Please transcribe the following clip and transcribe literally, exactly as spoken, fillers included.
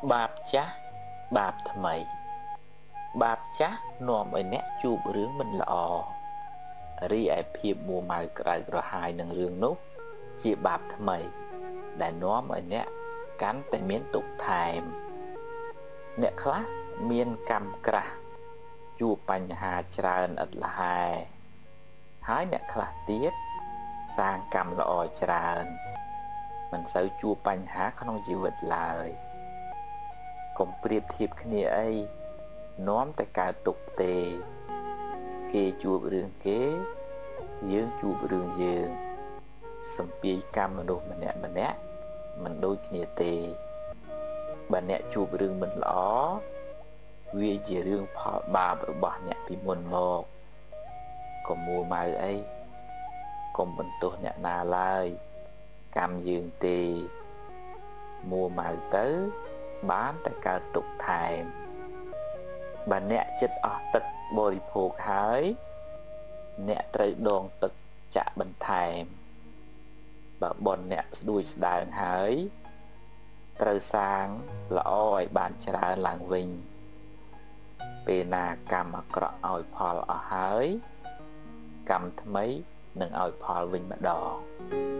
បាបចាស់បាបថ្មីបាបចាស់នាំឲ្យអ្នកជួបរឿងមិនល្អរីឯភាពមួម៉ៅក្តៅក្រហាយនឹងរឿងនោះជាបាបថ្មីដែលនាំឲ្យអ្នកកាន់តែមានទុក្ខថែមអ្នកខ្លះមានកម្មក្រាស់ជួបបញ្ហាច្រើនឥតល្ហែហើយអ្នកខ្លះទៀតសាងកម្មល្អច្រើនមិនសូវជួបបញ្ហាក្នុងជីវិតឡើយកុំប្រៀបធៀបគ្នាអីនាំតែកើតទុក្ខទេគេជួបរឿងគេយើងជួបរឿងយើងសំពាយកម្មមនុស្សម្នាក់ម្នាក់មិនដូចគ្នាទេបើអ្នកជួបរឿងមិនល្អវាជារឿងផលបាបរបស់អ្នកពីមុនមកកុំមួម៉ៅអីកុំបន្ទោសអ្នកណាឡើយកម្មយើងទេមួម៉ៅទៅបានតែកើតទុក្ខថែមបើអ្នកចិត្តអស់ទឹកបរិភោគហើយអ្នកត្រូវដងទឹកចាក់បន្ថែមបើបនអ្នកស្ដួយស្ដើងហើយត្រូវសាងល្អឲ្យបានច្រើនឡើងវិញពេលណាកម្មអាក្រក់ឲ្យផលអស់ហើយកម្មថ្មីនឹងឲ្យផលវិញម្ដង